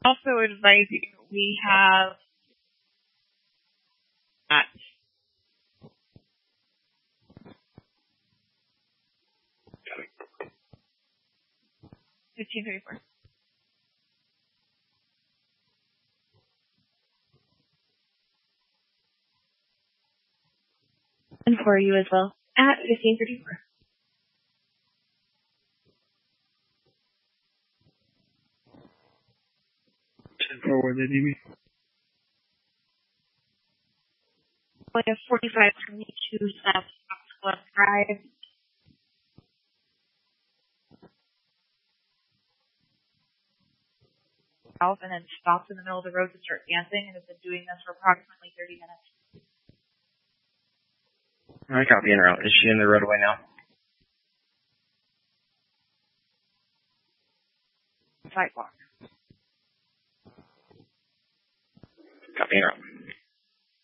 Also advising, we have at 1534. And for you as well. At 1534. 10-4, where they need me. We have 4522 South Foxglove Drive. South and then stops in the middle of the road to start dancing and has been doing this for approximately 30 minutes. I copy en route. Is she in the roadway now? Sidewalk. Copy en route.